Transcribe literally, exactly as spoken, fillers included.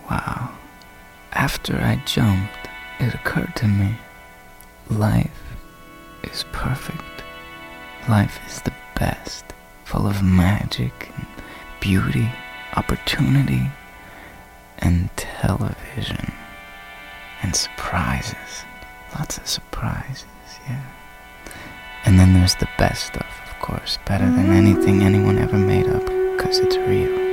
Wow. After I jumped, it occurred to me, life is perfect. Life is the best, full of magic and beauty, opportunity, and television, and surprises. Lots of surprises, yeah. And then there's the best stuff, of course, better than anything anyone ever made up, 'cause it's real.